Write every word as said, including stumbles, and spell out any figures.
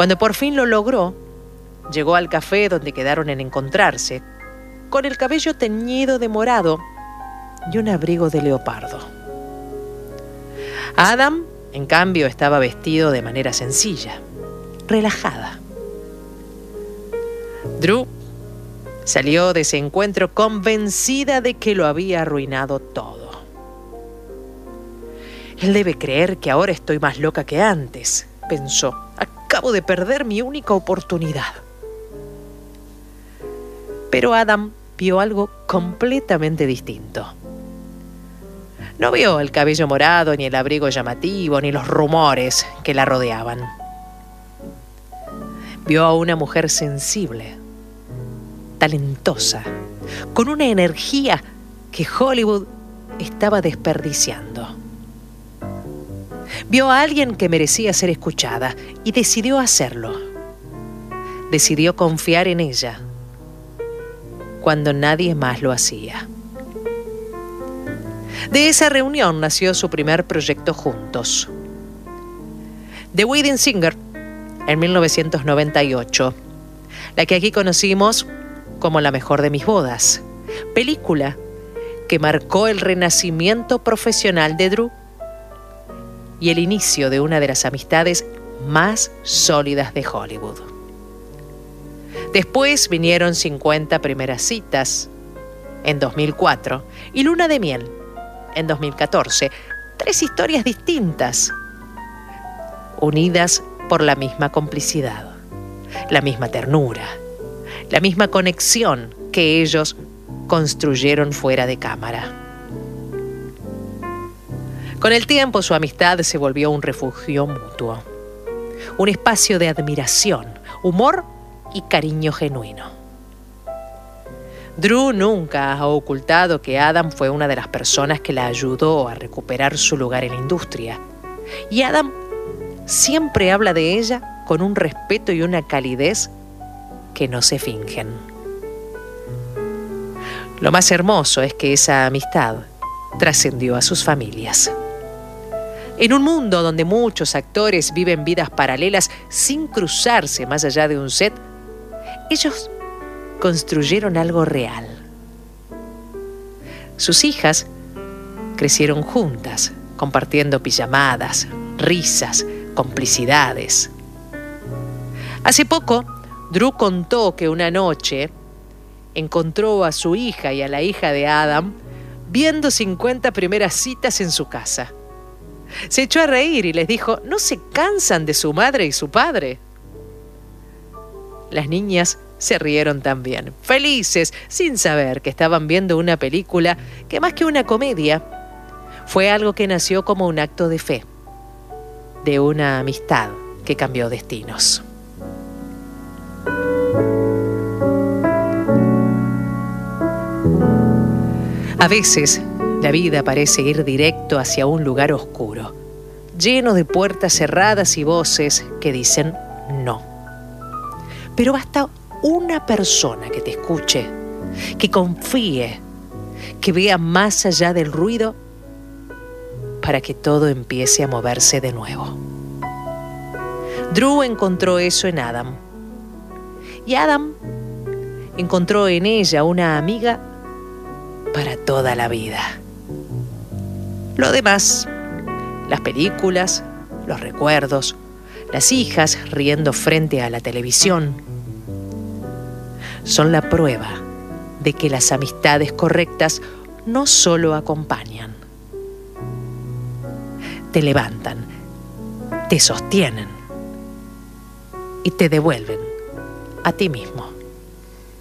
Cuando por fin lo logró, llegó al café donde quedaron en encontrarse, con el cabello teñido de morado y un abrigo de leopardo. Adam, en cambio, estaba vestido de manera sencilla, relajada. Drew salió de ese encuentro convencida de que lo había arruinado todo. Él debe creer que ahora estoy más loca que antes, pensó. Acabo de perder mi única oportunidad. Pero Adam vio algo completamente distinto. No vio el cabello morado, ni el abrigo llamativo, ni los rumores que la rodeaban. Vio a una mujer sensible, talentosa, con una energía que Hollywood estaba desperdiciando. Vio a alguien que merecía ser escuchada y decidió hacerlo. Decidió confiar en ella cuando nadie más lo hacía. De esa reunión nació su primer proyecto juntos, The Wedding Singer, en mil novecientos noventa y ocho, la que aquí conocimos como La mejor de mis bodas, película que marcó el renacimiento profesional de Drew y el inicio de una de las amistades más sólidas de Hollywood. Después vinieron cincuenta primeras citas en dos mil cuatro y Luna de miel en dos mil catorce. Tres historias distintas, unidas por la misma complicidad, la misma ternura, la misma conexión que ellos construyeron fuera de cámara. Con el tiempo, su amistad se volvió un refugio mutuo, un espacio de admiración, humor y cariño genuino. Drew nunca ha ocultado que Adam fue una de las personas que la ayudó a recuperar su lugar en la industria. Y Adam siempre habla de ella con un respeto y una calidez que no se fingen. Lo más hermoso es que esa amistad trascendió a sus familias. En un mundo donde muchos actores viven vidas paralelas sin cruzarse más allá de un set, ellos construyeron algo real. Sus hijas crecieron juntas, compartiendo pijamadas, risas, complicidades. Hace poco, Drew contó que una noche encontró a su hija y a la hija de Adam viendo cincuenta primeras citas en su casa. Se echó a reír y les dijo: ¿no se cansan de su madre y su padre? Las niñas se rieron también, felices, sin saber que estaban viendo una película que, más que una comedia, fue algo que nació como un acto de fe, de una amistad que cambió destinos. A veces, la vida parece ir directo hacia un lugar oscuro, lleno de puertas cerradas y voces que dicen no. Pero basta una persona que te escuche, que confíe, que vea más allá del ruido para que todo empiece a moverse de nuevo. Drew encontró eso en Adam. Y Adam encontró en ella una amiga para toda la vida. Lo demás, las películas, los recuerdos, las hijas riendo frente a la televisión, son la prueba de que las amistades correctas no solo acompañan, te levantan, te sostienen y te devuelven a ti mismo.